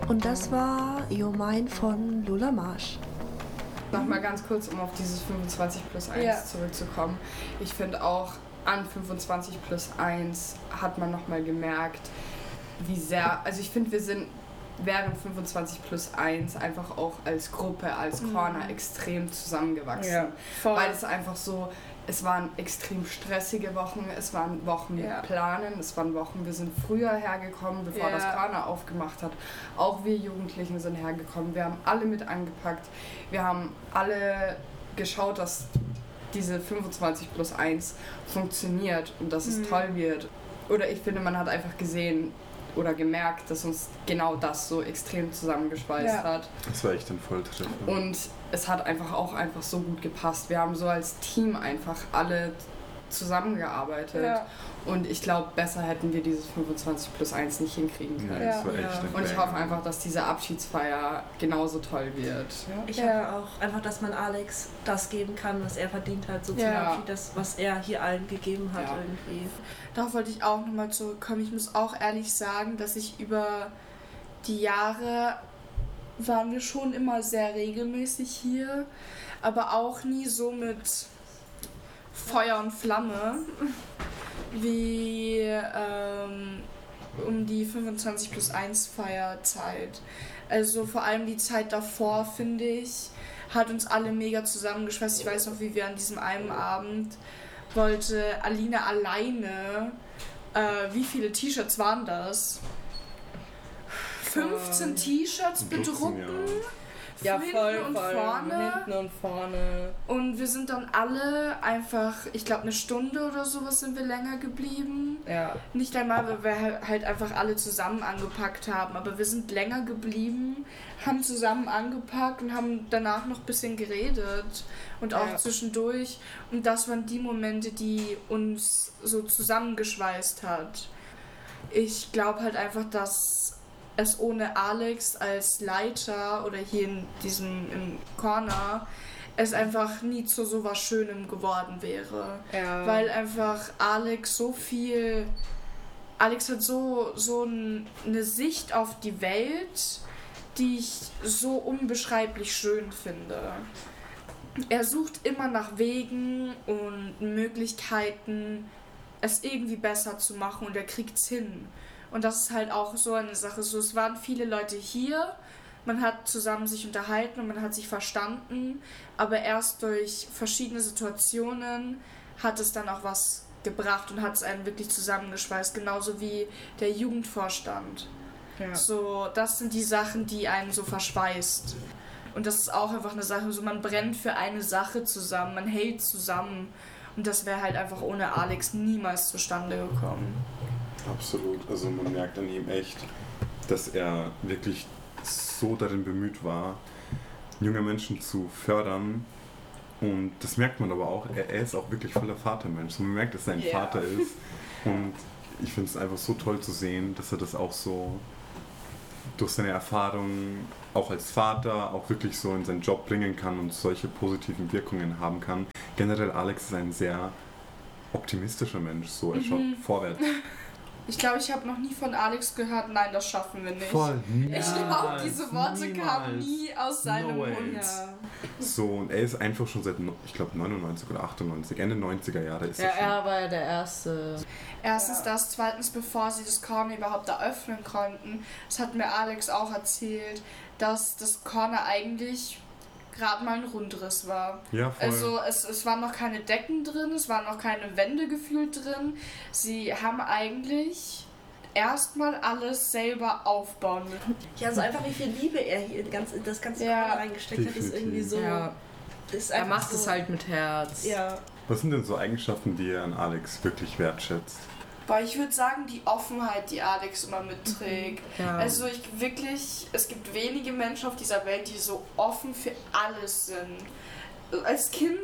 Und das war Your Mind von Lola Marsh. Nochmal ganz kurz, um auf dieses 25+1 zurückzukommen. Ich finde auch, an 25+1 hat man nochmal gemerkt, wie sehr, also ich finde, wir sind während 25+1 einfach auch als Gruppe, als Corner extrem zusammengewachsen. Ja, weil es einfach so, es waren extrem stressige Wochen, es waren Wochen mit Planen, es waren Wochen, wir sind früher hergekommen, bevor das Corner aufgemacht hat. Auch wir Jugendlichen sind hergekommen, wir haben alle mit angepackt, wir haben alle geschaut, dass diese 25+1 funktioniert und dass es toll wird. Oder ich finde, man hat einfach gesehen oder gemerkt, dass uns genau das so extrem zusammengeschweißt hat. Das war echt ein Volltreffer. Und es hat einfach so gut gepasst. Wir haben so als Team einfach alle zusammengearbeitet. Ja. Und ich glaube, besser hätten wir dieses 25+1 nicht hinkriegen können. Ja, das war echt und ich hoffe einfach, dass diese Abschiedsfeier genauso toll wird. Ja. Ich hoffe auch einfach, dass man Alex das geben kann, was er verdient hat, so zum Abschied, das, was er hier allen gegeben hat irgendwie. Darauf wollte ich auch nochmal zurückkommen. Ich muss auch ehrlich sagen, dass ich über die Jahre waren wir schon immer sehr regelmäßig hier, aber auch nie so mit Feuer und Flamme wie um die 25+1 Feierzeit. Also vor allem die Zeit davor, finde ich, hat uns alle mega zusammengeschweißt. Ich weiß noch, wie wir an diesem einen Abend wollte Alina alleine, wie viele T-Shirts waren das? 15 T-Shirts bedrucken. Ja, voll, und vorne. Hinten und vorne. Und wir sind dann alle einfach, ich glaube 1 Stunde oder sowas sind wir länger geblieben. Ja. Nicht einmal, weil wir halt einfach alle zusammen angepackt haben, aber wir sind länger geblieben, haben zusammen angepackt und haben danach noch ein bisschen geredet und auch zwischendurch. Und das waren die Momente, die uns so zusammengeschweißt hat. Ich glaube halt einfach, dass es ohne Alex als Leiter oder hier in diesem im Corner es einfach nie zu so was Schönem geworden wäre. Ja. Weil einfach Alex hat so eine Sicht auf die Welt, die ich so unbeschreiblich schön finde. Er sucht immer nach Wegen und Möglichkeiten, es irgendwie besser zu machen und er kriegt's hin. Und das ist halt auch so eine Sache. So, es waren viele Leute hier, man hat zusammen sich unterhalten und man hat sich verstanden, aber erst durch verschiedene Situationen hat es dann auch was gebracht und hat es einen wirklich zusammengeschweißt, genauso wie der Jugendvorstand. Ja. So, das sind die Sachen, die einen so verschweißt. Und das ist auch einfach eine Sache, so man brennt für eine Sache zusammen, man hält zusammen. Und das wäre halt einfach ohne Alex niemals zustande gekommen. Absolut, also man merkt an ihm echt, dass er wirklich so darin bemüht war, junge Menschen zu fördern. Und das merkt man aber auch, er ist auch wirklich voller Vatermensch. Man merkt, dass er ein Vater ist. Und ich finde es einfach so toll zu sehen, dass er das auch so durch seine Erfahrungen auch als Vater auch wirklich so in seinen Job bringen kann und solche positiven Wirkungen haben kann. Generell Alex ist ein sehr optimistischer Mensch, so er schaut vorwärts. Ich glaube, ich habe noch nie von Alex gehört, nein, das schaffen wir nicht. Voll, ich glaube, diese Worte kamen nie aus seinem Mund. Ja. So, und er ist einfach schon seit, ich glaube, 99 oder 98, Ende 90er Jahre ist er schon. Er war ja der Erste. Erstens das, zweitens, bevor sie das Corner überhaupt eröffnen konnten, das hat mir Alex auch erzählt, dass das Corner eigentlich gerade mal ein Rundriss war. Ja, voll. Also es waren noch keine Decken drin, es waren noch keine Wände gefühlt drin. Sie haben eigentlich erstmal alles selber aufbauen müssen. Ja, also einfach wie viel Liebe er hier in das ganze Corner reingesteckt hat, ist irgendwie so... Ja. Ist er macht so, es halt mit Herz. Ja. Was sind denn so Eigenschaften, die ihr an Alex wirklich wertschätzt? Boah, ich würde sagen, die Offenheit, die Alex immer mitträgt. Ja. Also es gibt wenige Menschen auf dieser Welt, die so offen für alles sind. Als Kind,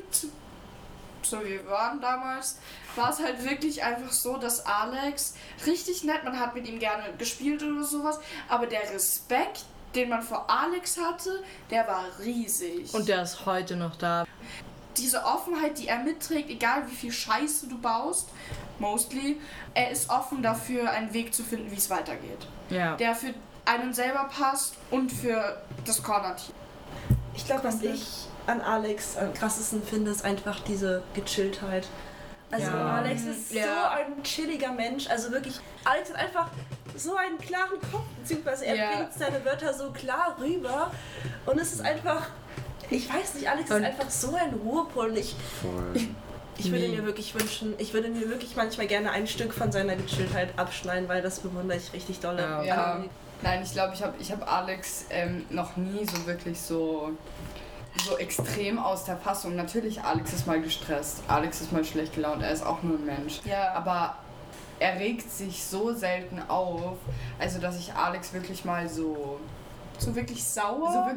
so wie wir waren damals, war es halt wirklich einfach so, dass Alex richtig nett, man hat mit ihm gerne gespielt oder sowas, aber der Respekt, den man vor Alex hatte, der war riesig. Und der ist heute noch da. Diese Offenheit, die er mitträgt, egal wie viel Scheiße du baust, mostly, er ist offen dafür, einen Weg zu finden, wie es weitergeht. Ja. Der für einen selber passt und für das Corner-Team. Ich glaube, was ich an Alex am krassesten finde, ist einfach diese Gechilltheit. Also Alex ist so ein chilliger Mensch. Also wirklich, Alex hat einfach so einen klaren Kopf, beziehungsweise er bringt seine Wörter so klar rüber. Und es ist einfach, ich weiß nicht, Alex ist einfach so ein Ruhepol. Und ich würde mir wirklich wünschen, ich würde mir wirklich manchmal gerne ein Stück von seiner Gechilltheit abschneiden, weil das bewundere ich richtig dolle. Ja. Nein, ich glaube, ich hab Alex noch nie so wirklich so extrem aus der Fassung. Natürlich, Alex ist mal gestresst, Alex ist mal schlecht gelaunt, er ist auch nur ein Mensch. Ja. Aber er regt sich so selten auf, also dass ich Alex wirklich mal so wirklich sauer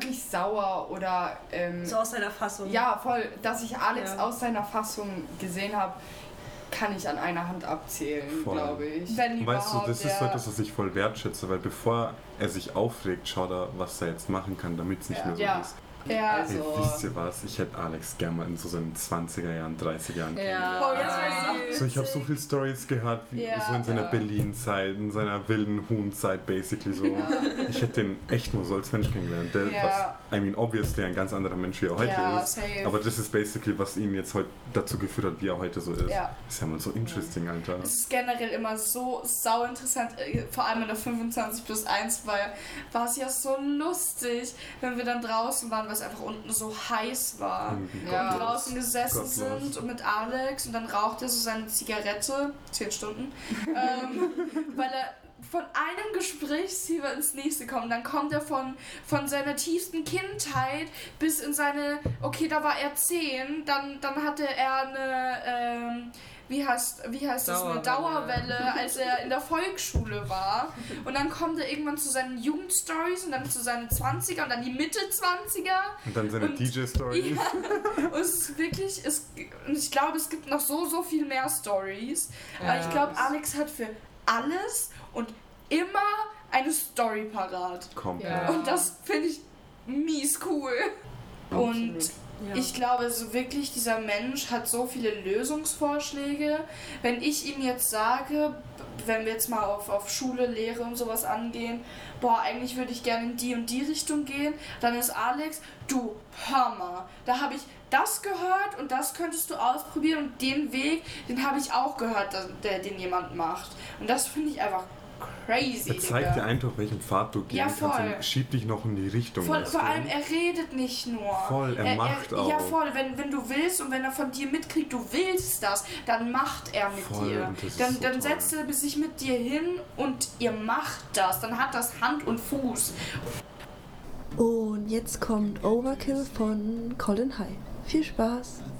oder so aus seiner Fassung. Ja, voll, dass ich Alex aus seiner Fassung gesehen habe, kann ich an einer Hand abzählen, glaube ich. Wenn weißt du, das ist so etwas, was ich voll wertschätze, weil bevor er sich aufregt, schaut er, was er jetzt machen kann, damit es nicht mehr so ist. Ja, Ey, wisst ihr was? Ich hätte Alex gerne mal in so seinen 20er Jahren, 30er Jahren kennengelernt. Oh, das war süß. So, ich habe so viele Stories gehört, wie so in seiner Berlin-Zeit, in seiner wilden Huhn-Zeit, basically so. Ich hätte den echt nur so als Mensch kennengelernt. Der, obviously ein ganz anderer Mensch, wie er heute ist. Safe. Aber das ist basically, was ihn jetzt heute dazu geführt hat, wie er heute so ist. Ja. Das ist ja mal so interesting, Alter. Es ist generell immer so sau interessant, vor allem in der 25+1, weil war es ja so lustig, wenn wir dann draußen waren, weil es einfach unten so heiß war. Und draußen gesessen sind und mit Alex und dann raucht er so seine Zigarette, 10 Stunden, weil er von einem Gesprächsthema ins nächste kommt. Dann kommt er von seiner tiefsten Kindheit bis in seine, okay, da war er 10, dann hatte er eine, wie heißt das, eine Dauerwelle, als er in der Volksschule war. Und dann kommt er irgendwann zu seinen Jugendstories und dann zu seinen 20er und dann die Mitte 20er. Und dann seine DJ-Stories. Ja, und es ist wirklich, und ich glaube, es gibt noch so viel mehr Stories. Aber ich glaube, Alex hat für alles und immer eine Story parat. Komplett. Und das finde ich mies cool. Und ich glaube, so wirklich, dieser Mensch hat so viele Lösungsvorschläge. Wenn ich ihm jetzt sage, wenn wir jetzt mal auf Schule, Lehre und sowas angehen, eigentlich würde ich gerne in die und die Richtung gehen, dann ist Alex, du, hör mal, da habe ich das gehört und das könntest du ausprobieren und den Weg, den habe ich auch gehört, den jemand macht. Und das finde ich einfach crazy. Er zeigt dir einfach, welchen Pfad du gehen kannst und schiebt dich noch in die Richtung. Vor allem, er redet nicht nur. Voll, er macht auch. Ja, voll. Wenn du willst und wenn er von dir mitkriegt, du willst das, dann macht er mit dir. Dann setzt er sich mit dir hin und ihr macht das. Dann hat das Hand und Fuß. Und jetzt kommt Overkill von Colin High. Viel Spaß!